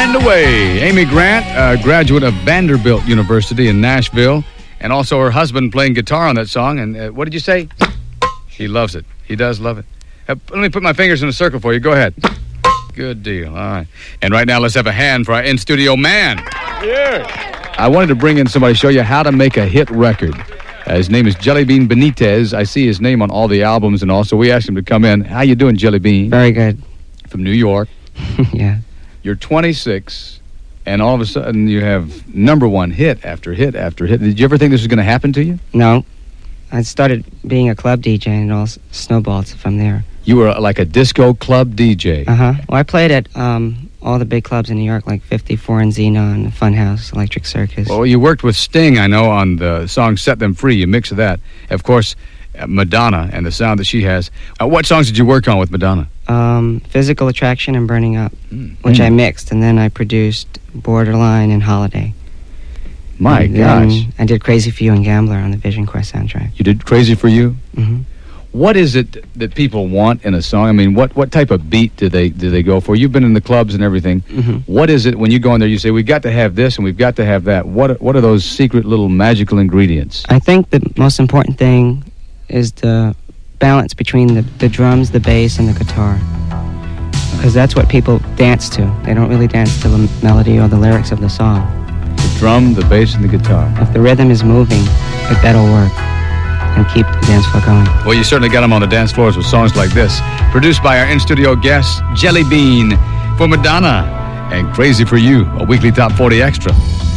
Find a Way. Amy Grant, a graduate of Vanderbilt University in Nashville, and also her husband playing guitar on that song. And what did you say? He loves it. He does love it. Let me put my fingers in a circle for you. Go ahead. Good deal. All right. And right now, let's have a hand for our in-studio man. Yeah. I wanted to bring in somebody to show you how to make a hit record. His name is Jelly Bean Benitez. I see his name on all the albums and all, so we asked him to come in. How you doing, Jelly Bean? Very good. From New York. Yeah. You're 26, and all of a sudden you have number one hit after hit after hit. Did you ever think this was going to happen to you? No. I started being a club DJ, and it all snowballed from there. You were like a disco club DJ. Uh-huh. Well, I played at all the big clubs in New York, like 54 and Xenon, Funhouse, Electric Circus. Well, you worked with Sting, I know, on the song Set Them Free. You mixed that. Of course, Madonna and the sound that she has. What songs did you work on with Madonna? Physical Attraction and Burning Up, which I mixed, and then I produced Borderline and Holiday. My gosh. I did Crazy for You and Gambler on the Vision Quest soundtrack. You did Crazy for You? Mm-hmm. What is it that people want in a song? I mean, what type of beat do they go for? You've been in the clubs and everything. Mm-hmm. What is it when you go in there, you say, we've got to have this and we've got to have that? What are those secret little magical ingredients? I think the most important thing is the balance between the drums, the bass, and the guitar. Because that's what people dance to. They don't really dance to the melody or the lyrics of the song. The drum, the bass, and the guitar. If the rhythm is moving, that'll work and keep the dance floor going. Well, you certainly got them on the dance floors with songs like this. Produced by our in-studio guest, Jelly Bean, for Madonna and Crazy for You, a weekly Top 40 Extra.